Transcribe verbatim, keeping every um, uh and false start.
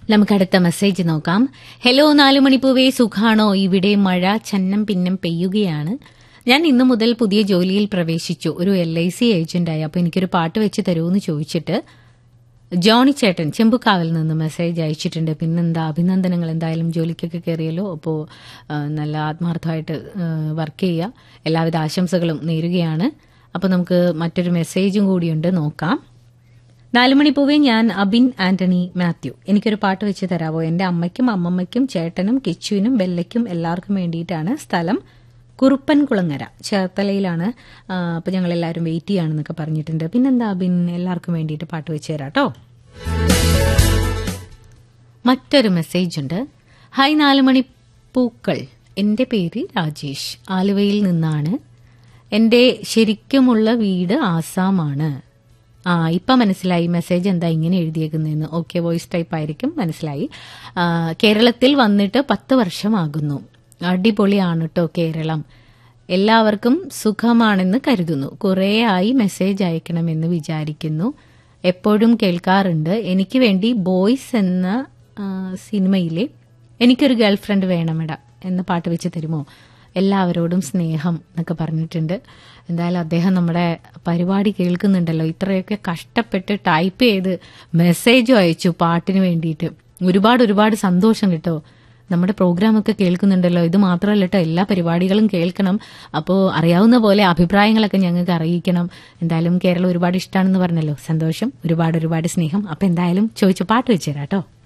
നമുക്ക് അടുത്ത മെസ്സേജ് നോക്കാം. ഹലോ നാലുമണിപ്പൂവേ, സുഖാണോ? ഇവിടെ മഴ ചന്നം പിന്നം പെയ്യുകയാണ്. ഞാൻ ഇന്നു മുതൽ പുതിയ ജോലിയിൽ പ്രവേശിച്ചു, ഒരു എൽ ഐ സി ഏജന്റായി. അപ്പോൾ എനിക്കൊരു പാട്ട് വെച്ച് തരുമെന്ന് ചോദിച്ചിട്ട് ജോണി ചേട്ടൻ ചെമ്പുക്കാവിൽ നിന്ന് മെസ്സേജ് അയച്ചിട്ടുണ്ട്. പിന്നെന്താ, അഭിനന്ദനങ്ങൾ. എന്തായാലും ജോലിക്കൊക്കെ കയറിയല്ലോ. അപ്പോൾ നല്ല ആത്മാർത്ഥമായിട്ട് വർക്ക് ചെയ്യുക. എല്ലാവിധ ആശംസകളും നേരുകയാണ്. അപ്പോൾ നമുക്ക് മറ്റൊരു മെസ്സേജും കൂടിയുണ്ട്, നോക്കാം. നാലുമണിപ്പൂവേ, ഞാൻ അബിൻ ആന്റണി മാത്യു. എനിക്കൊരു പാട്ട് വെച്ച് തരാമോ? എൻ്റെ അമ്മയ്ക്കും അമ്മമ്മയ്ക്കും ചേട്ടനും കിച്ചുവിനും ബെല്ലയ്ക്കും എല്ലാവർക്കും വേണ്ടിയിട്ടാണ്. സ്ഥലം കുറുപ്പൻകുളങ്ങര, ചേർത്തലയിലാണ്. അപ്പോൾ ഞങ്ങൾ എല്ലാവരും വെയിറ്റ് ചെയ്യാണെന്നൊക്കെ പറഞ്ഞിട്ടുണ്ട്. പിന്നെന്താ അബിൻ, എല്ലാവർക്കും വേണ്ടിയിട്ട് പാട്ട് വെച്ച് തരാം കേട്ടോ. മറ്റൊരു മെസ്സേജ് ഉണ്ട്. ഹായ് നാലുമണിപ്പൂക്കൾ, എൻ്റെ പേര് രാജേഷ്, ആലുവയിൽ നിന്നാണ്. എൻ്റെ ശരിക്കുമുള്ള വീട് ആസാമാണ്. ആ ഇപ്പം മനസ്സിലായി മെസ്സേജ് എന്താ ഇങ്ങനെ എഴുതിയേക്കുന്നതെന്ന്. ഓക്കെ, വോയിസ് ടൈപ്പ് ആയിരിക്കും, മനസ്സിലായി. കേരളത്തിൽ വന്നിട്ട് പത്ത് വർഷമാകുന്നു. അടിപൊളിയാണ് കേട്ടോ കേരളം. എല്ലാവർക്കും സുഖമാണെന്ന് കരുതുന്നു. കുറേ ആയി മെസ്സേജ് അയക്കണമെന്ന് വിചാരിക്കുന്നു. എപ്പോഴും കേൾക്കാറുണ്ട്. എനിക്ക് വേണ്ടി ബോയ്സ് എന്ന സിനിമയിലെ എനിക്കൊരു ഗേൾ ഫ്രണ്ട് വേണമെടാ എന്ന പാട്ട് വെച്ച് തരുമോ? എല്ലാവരോടും സ്നേഹം എന്നൊക്കെ പറഞ്ഞിട്ടുണ്ട്. എന്തായാലും അദ്ദേഹം നമ്മുടെ പരിപാടി കേൾക്കുന്നുണ്ടല്ലോ. ഇത്രയൊക്കെ കഷ്ടപ്പെട്ട് ടൈപ്പ് ചെയ്ത് മെസ്സേജും അയച്ചു പാട്ടിന് വേണ്ടിയിട്ട്. ഒരുപാട് ഒരുപാട് സന്തോഷം കേട്ടോ. നമ്മുടെ പ്രോഗ്രാമൊക്കെ കേൾക്കുന്നുണ്ടല്ലോ. ഇത് മാത്രമല്ല കേട്ടോ, എല്ലാ പരിപാടികളും കേൾക്കണം. അപ്പോൾ അറിയാവുന്ന പോലെ അഭിപ്രായങ്ങളൊക്കെ ഞങ്ങൾക്ക് അറിയിക്കണം. എന്തായാലും കേരളം ഒരുപാട് ഇഷ്ടമാണെന്ന് പറഞ്ഞല്ലോ. സന്തോഷം, ഒരുപാട് ഒരുപാട് സ്നേഹം. അപ്പോൾ എന്തായാലും ചോദിച്ചു പാട്ട് വെച്ചുതരാം കേട്ടോ.